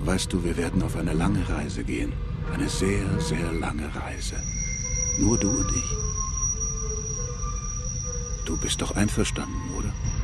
Weißt du, wir werden auf eine lange Reise gehen. Eine sehr, sehr lange Reise. Nur du und ich. Du bist doch einverstanden, oder?